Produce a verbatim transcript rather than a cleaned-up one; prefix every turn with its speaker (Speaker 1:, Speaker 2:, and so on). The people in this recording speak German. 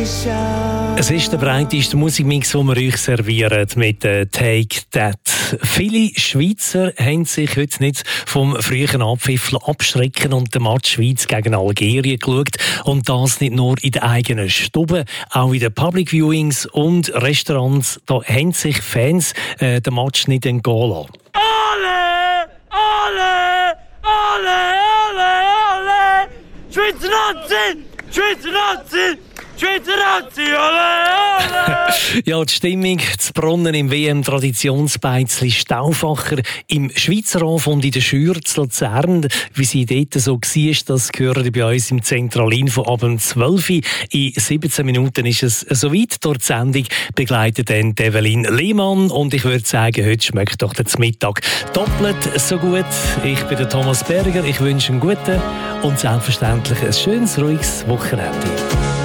Speaker 1: Es ist der breiteste Musikmix, den wir euch servieren mit äh, Take That. Viele Schweizer haben sich heute nicht vom frühen Abpfiffler abschrecken und den Match Schweiz gegen Algerien geschaut. Und das nicht nur in den eigenen Stuben, auch in den Public Viewings und Restaurants. Da haben sich Fans äh, den Match nicht entgehen lassen.
Speaker 2: Alle! Alle! Alle! Alle! Alle! Schweizer Nazi! Schweizer Nazi! Schweizer Nazi! Alle! Alle!
Speaker 1: Ja, die Stimmung zu Brunnen im W M-Traditionsbeizli Stauffacher im Schweizer Hof und in der Schür zu Luzern. Wie sie dort so war, das gehört bei uns im Zentralinfo ab um zwölf Uhr. In siebzehn Minuten ist es soweit. Durch die Sendung begleitet dann Evelyn Lehmann. Und ich würde sagen, heute schmeckt doch der Mittag doppelt so gut. Ich bin der Thomas Berger. Ich wünsche einen guten und selbstverständlich ein schönes, ruhiges Wochenende.